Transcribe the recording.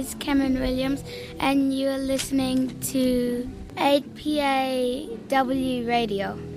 is Cameron Williams, and you're listening to 8PAW Radio.